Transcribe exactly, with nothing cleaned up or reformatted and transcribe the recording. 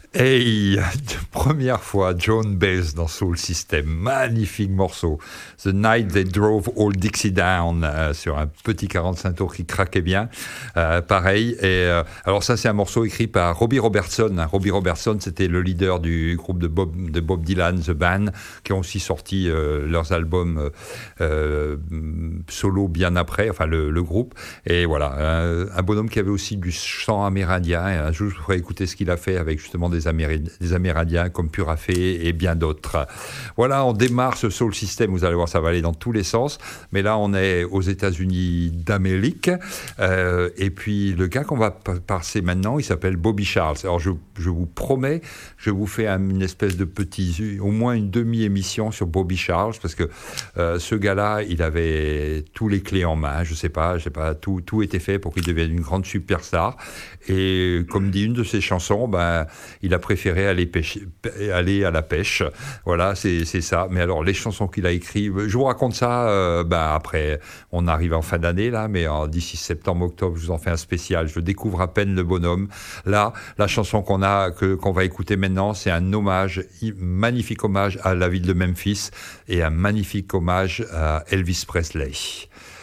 Hey, première fois, Joan Baez dans Soul System, magnifique morceau. The Night They Drove All Dixie Down, euh, sur un petit quarante-cinq tours qui craquait bien, euh, pareil. Et euh, alors ça, c'est un morceau écrit par Robbie Robertson. Robbie Robertson, c'était le leader du groupe de Bob, de Bob Dylan, The Band, qui ont aussi sorti euh, leurs albums euh, solo bien après, enfin le, le groupe. Et voilà, un, un bonhomme qui avait aussi du chant amérindien. Et un jour, je pourrais écouter ce qu'il a fait avec justement des Des, Améri- des Amérindiens comme Purafé et bien d'autres. Voilà, on démarre ce Soul System, vous allez voir, ça va aller dans tous les sens, mais là on est aux États-Unis d'Amérique, euh, et puis le gars qu'on va p- passer maintenant, il s'appelle Bobby Charles. Alors je, je vous promets, je vous fais un- une espèce de petit, au moins une demi-émission sur Bobby Charles, parce que euh, ce gars-là, il avait tous les clés en main, je sais pas, je sais pas, tout, tout était fait pour qu'il devienne une grande superstar, et comme dit une de ses chansons, ben, il a préféré aller, pêcher, aller à la pêche. Voilà, c'est, c'est ça. Mais alors, les chansons qu'il a écrites, je vous raconte ça, euh, ben après, on arrive en fin d'année, là, mais en, d'ici septembre, octobre, je vous en fais un spécial. Je découvre à peine le bonhomme. Là, la chanson qu'on a, que, qu'on va écouter maintenant, c'est un hommage, un magnifique hommage à la ville de Memphis et un magnifique hommage à Elvis Presley.